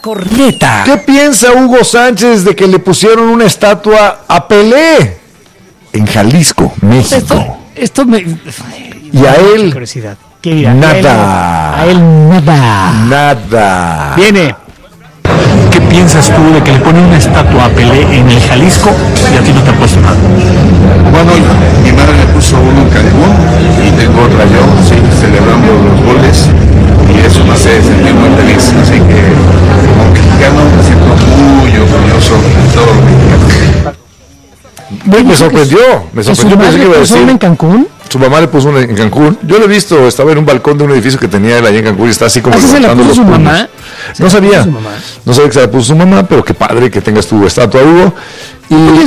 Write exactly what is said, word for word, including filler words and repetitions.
corneta. ¿Qué piensa Hugo Sánchez de que le pusieron una estatua a Pelé en Jalisco, México? Esto, esto me... Y a él, curiosidad. ¿Qué dirá? nada. A él, a él nada. Nada. Viene. ¿Qué piensas tú de que le ponen una estatua a Pelé en el Jalisco y a ti no te ha puesto nada? Bueno, mi madre me puso uno en Cancún y tengo otra yo, sí, celebrando los goles y eso me hace sentir muy feliz, así que como mexicano me siento muy orgulloso de todo lo mexicano. Me, me sorprendió, me sorprendió. ¿Su Pensé que madre iba a puso decir, una en Cancún? su mamá le puso una en Cancún. Yo lo he visto, estaba en un balcón de un edificio que tenía él allá en Cancún y está así como... ¿Así se la levantando puso los su puños. mamá? No sabía, su mamá? no sabía que se la puso su mamá, pero qué padre que tengas tu estatua, Hugo. Y ¿Por qué